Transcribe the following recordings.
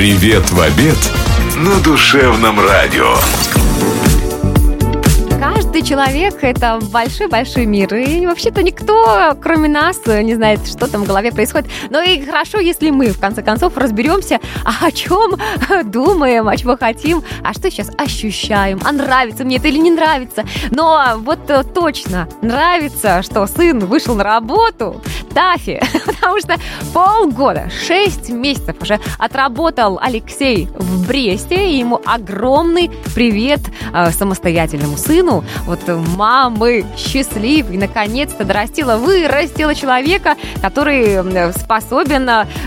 Привет в обед на Душевном радио. Каждый человек – это большой-большой мир. И вообще-то никто, кроме нас, не знает, что там в голове происходит. Но и хорошо, если мы, в конце концов, разберемся, о чем думаем, о чем хотим, а что сейчас ощущаем, а нравится мне это или не нравится. Но вот точно нравится, что сын вышел на работу, Тафи, потому что полгода, 6 месяцев уже отработал Алексей в Бресте, и ему огромный привет самостоятельному сыну. Вот мамы счастливы и наконец-то вырастила человека, который способен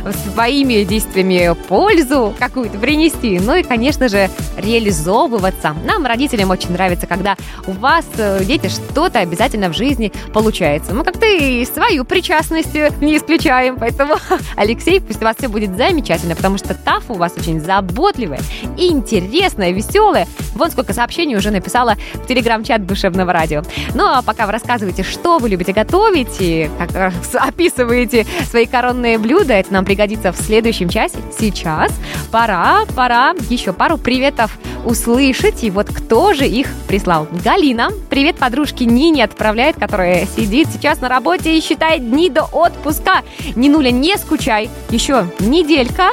своими действиями пользу какую-то принести. Ну и, конечно же, реализовываться. Нам, родителям, очень нравится, когда у вас, дети, что-то обязательно в жизни получается. Мы как-то и свою причастность не исключаем. Поэтому, Алексей, пусть у вас все будет замечательно, потому что Тафа у вас очень заботливая, интересная, веселая. Вон сколько сообщений уже написала в телеграм-чат Душевного радио. Ну, а пока вы рассказываете, что вы любите готовить и как описываете свои коронные блюда, это нам пригодится в следующем часе. Сейчас пора еще пару приветов услышать. И вот кто же их прислал? Галина. Привет подружке Нине отправляет, которая сидит сейчас на работе и считает дни до отпуска. Нинуля, не скучай. Еще неделька.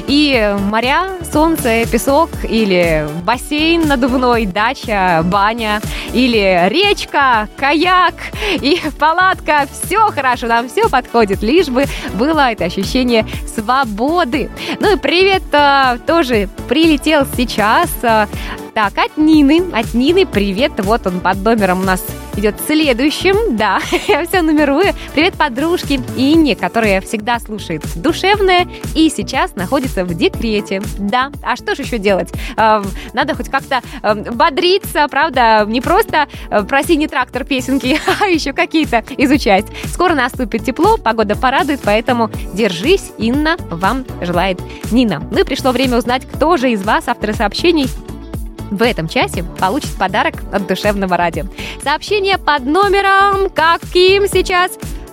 И моря, солнце, песок или бассейн надувной, дача, баня или речка, каяк и палатка. Все хорошо, нам все подходит, лишь бы было это ощущение свободы. Ну и привет тоже прилетел сейчас. Так, от Нины привет. Вот он под номером у нас идет следующим. Да, я все нумерую. Привет подружке Инне, которая всегда слушает Душевное и сейчас находится в декрете. Да, а что же еще делать? Надо хоть как-то бодриться, правда? Не просто про синий трактор песенки, а еще какие-то изучать. Скоро наступит тепло, погода порадует, поэтому держись, Инна, вам желает Нина. Ну и пришло время узнать, кто же из вас, авторы сообщений, в этом часе получит подарок от Душевного радио. Сообщение под номером каким сейчас?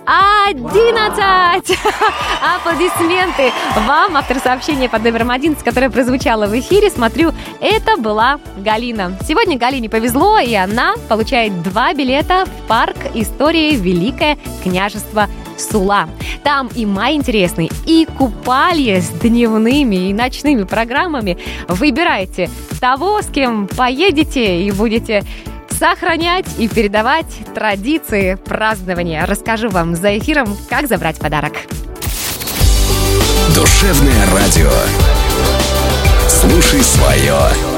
11! Аплодисменты вам, автор сообщения под номером 11, которое прозвучало в эфире. Смотрю, это была Галина. Сегодня Галине повезло, и она получает 2 билета в парк истории Великое княжество Сула. Там и май интересный, и купалье с дневными и ночными программами. Выбирайте того, с кем поедете и будете сохранять и передавать традиции празднования. Расскажу вам за эфиром, как забрать подарок. Душевное радио. Слушай свое.